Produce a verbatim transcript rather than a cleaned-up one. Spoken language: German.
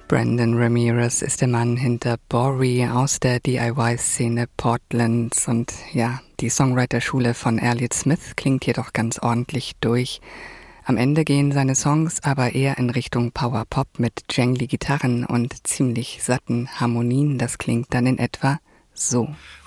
Brandon Ramirez ist der Mann hinter Bory aus der D I Y-Szene Portlands und ja, die Songwriter-Schule von Elliott Smith klingt jedoch ganz ordentlich durch. Am Ende gehen seine Songs aber eher in Richtung Power-Pop mit jangly Gitarren und ziemlich satten Harmonien. Das klingt dann in etwa so.